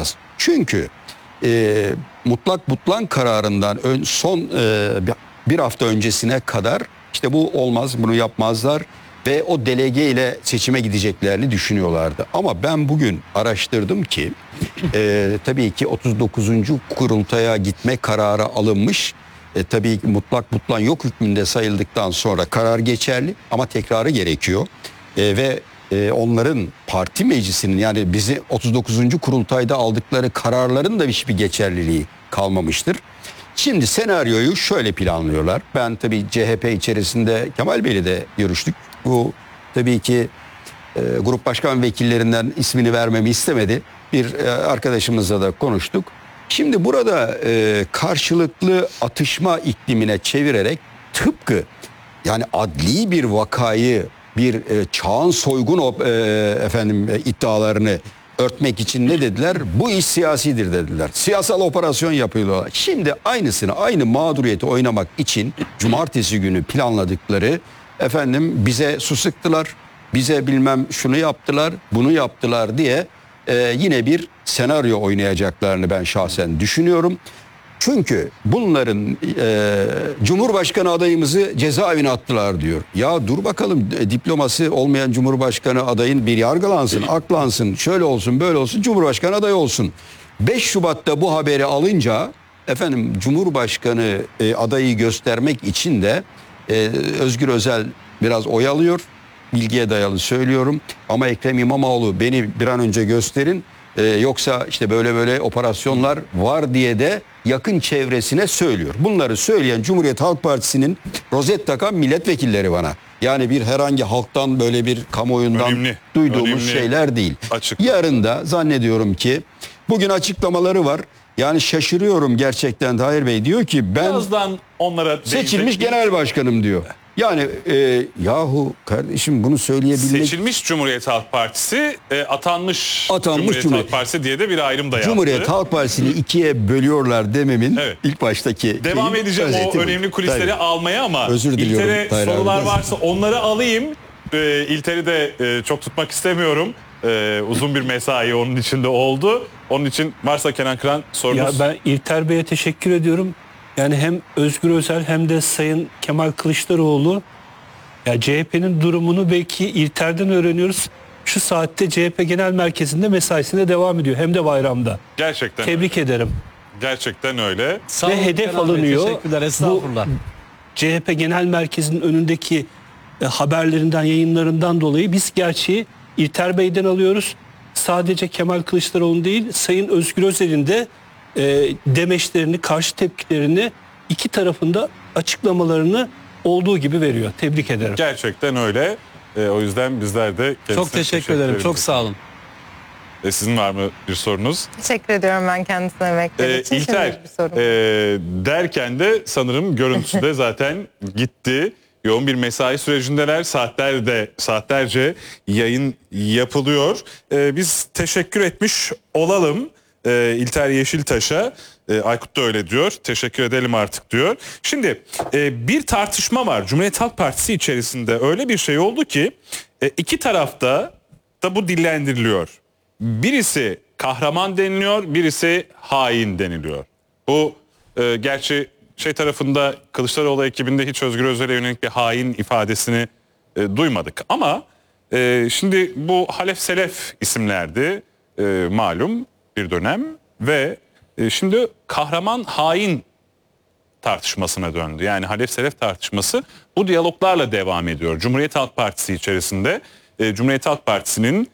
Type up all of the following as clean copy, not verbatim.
olmaz. Çünkü mutlak butlan kararından son bir hafta öncesine kadar işte bu olmaz, bunu yapmazlar ve o delege ile seçime gideceklerini düşünüyorlardı. Ama ben bugün araştırdım ki tabii ki 39. kurultaya gitme kararı alınmış. Tabii ki mutlak butlan yok hükmünde sayıldıktan sonra karar geçerli ama tekrarı gerekiyor. Ve onların parti meclisinin, yani bizi 39. kurultayda aldıkları kararların da hiçbir geçerliliği kalmamıştır. Şimdi senaryoyu şöyle planlıyorlar. Ben tabii CHP içerisinde Kemal Bey'le de görüştük. Bu tabii ki grup başkan vekillerinden ismini vermemi istemedi. Bir arkadaşımızla da konuştuk. Şimdi burada karşılıklı atışma iklimine çevirerek tıpkı yani adli bir vakayı, bir çağın soygun iddialarını örtmek için ne dediler? Bu iş siyasidir dediler. Siyasal operasyon yapıyorlar. Şimdi aynısını, aynı mağduriyeti oynamak için cumartesi günü planladıkları bize su sıktılar, bize bilmem şunu yaptılar, bunu yaptılar diye yine bir senaryo oynayacaklarını ben şahsen düşünüyorum. Çünkü bunların Cumhurbaşkanı adayımızı cezaevine attılar diyor. Ya dur bakalım, diploması olmayan Cumhurbaşkanı adayın bir yargılansın, aklansın, şöyle olsun, böyle olsun, Cumhurbaşkanı adayı olsun. 5 Şubat'ta bu haberi alınca Cumhurbaşkanı adayı göstermek için de Özgür Özel biraz oyalıyor. Bilgiye dayalı söylüyorum ama Ekrem İmamoğlu beni bir an önce gösterin. Yoksa işte böyle böyle operasyonlar var diye de yakın çevresine söylüyor. Bunları söyleyen Cumhuriyet Halk Partisi'nin rozet takan milletvekilleri bana. Yani bir herhangi halktan, böyle bir kamuoyundan duyduğumuz şeyler değil. Yarın da zannediyorum ki bugün açıklamaları var. Yani şaşırıyorum gerçekten. Tahir Bey diyor ki ben birazdan onlara seçilmiş genel başkanım diyor. Yani yahu kardeşim, bunu söyleyebilmek... Seçilmiş Cumhuriyet Halk Partisi, atanmış Cumhuriyet Halk Partisi diye de bir ayrım da yaptı. Cumhuriyet Halk Partisi'ni ikiye bölüyorlar dememin ilk baştaki... Devam edeceğim o önemli kulisleri almaya ama özür diliyorum, İlter'e sorular varsa onları alayım. İlter'i de çok tutmak istemiyorum. Uzun bir mesai onun içinde oldu. Onun için varsa Kenan Kıran sorunuz. Ya ben İlter Bey'e teşekkür ediyorum. Yani hem Özgür Özel hem de Sayın Kemal Kılıçdaroğlu, ya CHP'nin durumunu belki İlter'den öğreniyoruz. Şu saatte CHP Genel Merkezi'nde mesaisine devam ediyor. Hem de bayramda. Gerçekten Tebrik ederim. Gerçekten öyle. Ve hedef alınıyor. Teşekkürler, estağfurullah. CHP Genel Merkezi'nin önündeki haberlerinden, yayınlarından dolayı biz gerçeği İlter Bey'den alıyoruz. Sadece Kemal Kılıçdaroğlu değil, Sayın Özgür Özel'in de demeçlerini, karşı tepkilerini, iki tarafında açıklamalarını olduğu gibi veriyor. Tebrik ederim. Gerçekten öyle. O yüzden bizler de çok teşekkür ederim. Çok sağ olun. Sizin var mı bir sorunuz? Teşekkür ediyorum ben kendisine emekleri için. İlter derken de sanırım görüntüsü de zaten gitti. Yoğun bir mesai sürecindeler. Saatlerce yayın yapılıyor. Biz teşekkür etmiş olalım İlter Yeşiltaş'a. Aykut da öyle diyor. Teşekkür edelim artık diyor. Şimdi bir tartışma var. Cumhuriyet Halk Partisi içerisinde öyle bir şey oldu ki iki tarafta da bu dillendiriliyor. Birisi kahraman deniliyor, birisi hain deniliyor. Bu gerçi tarafında, Kılıçdaroğlu ekibinde hiç Özgür Özel'e yönelik bir hain ifadesini duymadık. Ama şimdi bu Halef Selef isimlerdi malum bir dönem ve şimdi kahraman hain tartışmasına döndü. Yani Halef Selef tartışması bu diyaloglarla devam ediyor. Cumhuriyet Halk Partisi içerisinde Cumhuriyet Halk Partisi'nin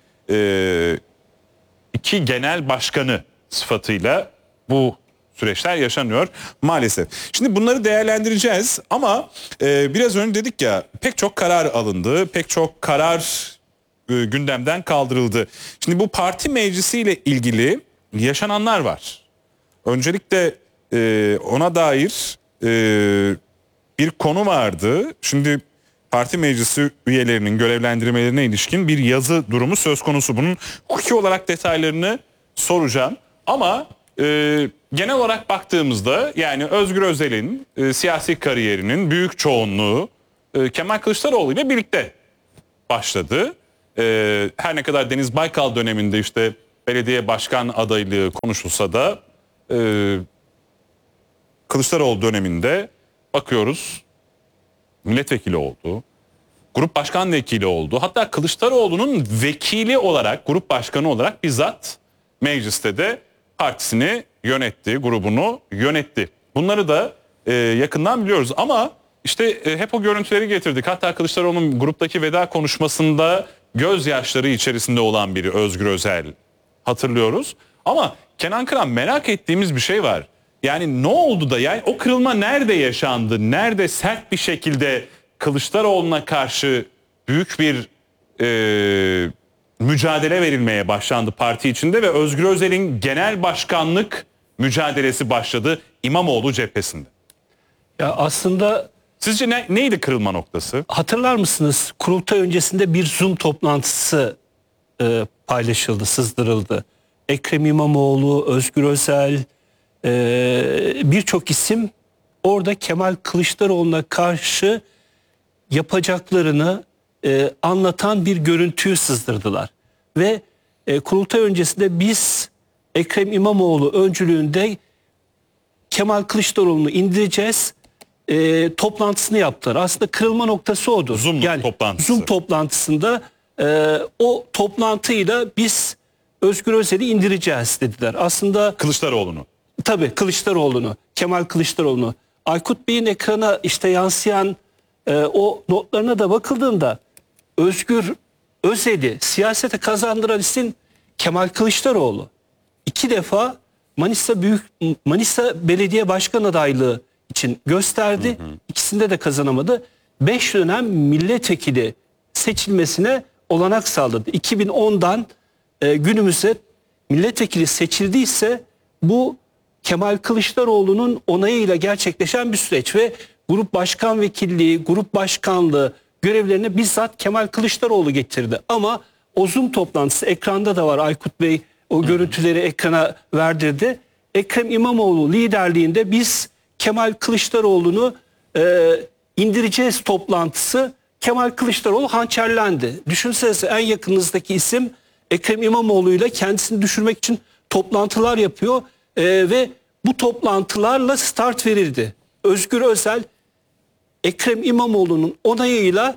iki genel başkanı sıfatıyla bu süreçler yaşanıyor maalesef. Şimdi bunları değerlendireceğiz ama biraz önce dedik ya, pek çok karar alındı, pek çok karar gündemden kaldırıldı. Şimdi bu parti meclisiyle ilgili yaşananlar var. Öncelikle ona dair bir konu vardı. Şimdi parti meclisi üyelerinin görevlendirmelerine ilişkin bir yazı durumu söz konusu. Bunun hukuki olarak detaylarını soracağım ama genel olarak baktığımızda yani Özgür Özel'in siyasi kariyerinin büyük çoğunluğu Kemal Kılıçdaroğlu ile birlikte başladı. Her ne kadar Deniz Baykal döneminde işte belediye başkan adaylığı konuşulsa da Kılıçdaroğlu döneminde bakıyoruz milletvekili oldu. Grup başkan vekili oldu. Hatta Kılıçdaroğlu'nun vekili olarak, grup başkanı olarak bizzat mecliste de partisini yönetti, grubunu yönetti. Bunları da yakından biliyoruz ama işte hep o görüntüleri getirdik. Hatta Kılıçdaroğlu'nun gruptaki veda konuşmasında gözyaşları içerisinde olan biri Özgür Özel hatırlıyoruz. Ama Kenan Kıran, merak ettiğimiz bir şey var. Yani ne oldu da, yani o kırılma nerede yaşandı? Nerede sert bir şekilde Kılıçdaroğlu'na karşı büyük bir mücadele verilmeye başlandı parti içinde ve Özgür Özel'in genel başkanlık mücadelesi başladı İmamoğlu cephesinde. Ya aslında Sizce neydi kırılma noktası? hatırlar mısınız? Kurultay öncesinde bir Zoom toplantısı paylaşıldı, sızdırıldı. Ekrem İmamoğlu, Özgür Özel, birçok isim orada Kemal Kılıçdaroğlu'na karşı yapacaklarını anlatan bir görüntüyü sızdırdılar. Ve kurultay öncesinde biz Ekrem İmamoğlu öncülüğünde Kemal Kılıçdaroğlu'nu indireceğiz toplantısını yaptılar. Aslında kırılma noktası odur. Zoom toplantısı. Zoom toplantısında o toplantıyla biz Özgür Özel'i indireceğiz dediler. Aslında Kılıçdaroğlu'nu. tabii Kılıçdaroğlu'nu, Kemal Kılıçdaroğlu'nu. Aykut Bey'in ekrana işte yansıyan o notlarına da bakıldığında Özgür Özel'i siyasete kazandıran isim Kemal Kılıçdaroğlu. 2 defa Manisa Belediye Başkan adaylığı için gösterdi. İkisinde de kazanamadı. 5 dönem milletvekili seçilmesine olanak sağladı. 2010'dan günümüze milletvekili seçildiyse bu Kemal Kılıçdaroğlu'nun onayıyla gerçekleşen bir süreç ve grup başkan vekilliği, grup başkanlığı görevlerini bizzat Kemal Kılıçdaroğlu getirdi. Ama o Zoom toplantısı, ekranda da var, Aykut Bey o görüntüleri ekrana verdirdi. Ekrem İmamoğlu liderliğinde biz Kemal Kılıçdaroğlu'nu indireceğiz toplantısı. Kemal Kılıçdaroğlu hançerlendi. Düşünsenize, en yakınınızdaki isim Ekrem İmamoğlu ile kendisini düşürmek için toplantılar yapıyor ve bu toplantılarla start verildi. Özgür Özel Ekrem İmamoğlu'nun onayıyla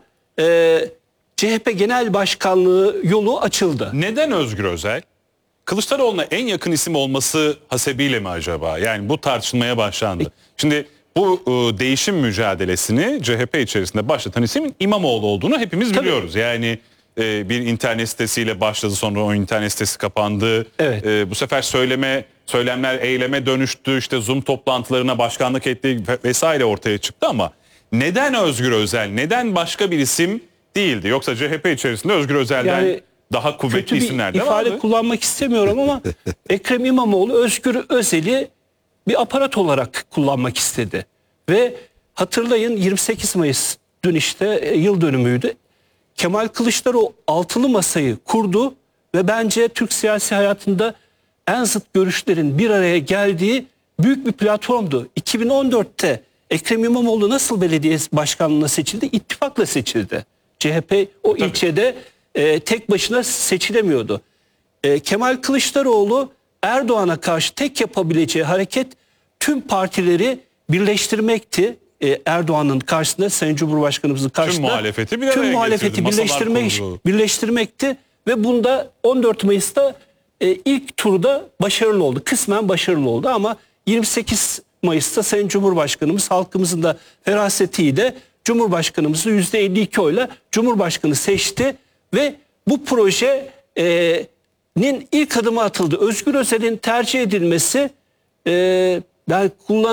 CHP Genel Başkanlığı yolu açıldı. Neden Özgür Özel? Kılıçdaroğlu'na en yakın isim olması hasebiyle mi acaba? Yani bu tartışılmaya başlandı. Şimdi bu değişim mücadelesini CHP içerisinde başlatan isim İmamoğlu olduğunu hepimiz biliyoruz. Yani bir internet sitesiyle başladı, sonra o internet sitesi kapandı. Evet. Bu sefer söylemler eyleme dönüştü. İşte Zoom toplantılarına başkanlık etti vesaire ortaya çıktı ama neden Özgür Özel? Neden başka bir isim değildi? Yoksa CHP içerisinde Özgür Özel'den Yani daha kuvvetli kötü isimler bir de ifade vardı. kullanmak istemiyorum ama Ekrem İmamoğlu Özgür Özel'i bir aparat olarak kullanmak istedi. Ve hatırlayın, 28 Mayıs dün işte yıl dönümüydü. Kemal Kılıçdaroğlu altılı masayı kurdu ve bence Türk siyasi hayatında en zıt görüşlerin bir araya geldiği büyük bir platformdu. 2014'te Ekrem İmamoğlu nasıl belediye başkanlığına seçildi? İttifakla seçildi. CHP o ilçede tek başına seçilemiyordu. Kemal Kılıçdaroğlu Erdoğan'a karşı tek yapabileceği hareket tüm partileri birleştirmekti. Erdoğan'ın karşısında, Sayın Cumhurbaşkanımızın karşısında muhalefeti bir araya getirdi, masalar kurdu. birleştirmekti ve bunda 14 Mayıs'ta ilk turda başarılı oldu. Kısmen başarılı oldu ama 28 Mayıs'ta Sayın Cumhurbaşkanımız halkımızın da ferasetiyle Cumhurbaşkanımızı %52 oyla Cumhurbaşkanı seçti ve bu projenin ilk adımı atıldı. Özgür Özel'in tercih edilmesi yani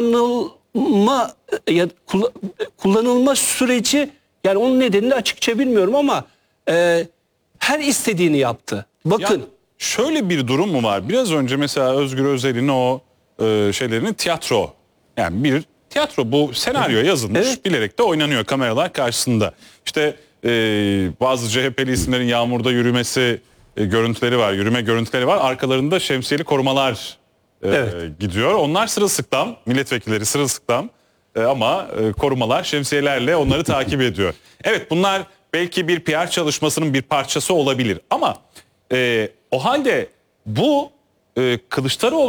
kullanılma süreci, yani onun nedenini açıkça bilmiyorum ama her istediğini yaptı. Bakın. Ya, şöyle bir durum mu var? Biraz önce mesela Özgür Özel'in o şeylerini tiyatro, yani bir tiyatro, bu senaryo yazılmış, Evet. bilerek de oynanıyor kameralar karşısında. İşte bazı CHP'li isimlerin yağmurda yürümesi görüntüleri var, yürüme görüntüleri var. Arkalarında şemsiyeli korumalar gidiyor. Onlar sırılsıklam, milletvekilleri sırılsıklam ama korumalar şemsiyelerle onları takip ediyor. Evet, bunlar belki bir PR çalışmasının bir parçası olabilir ama o halde Bu Kılıçdaroğlu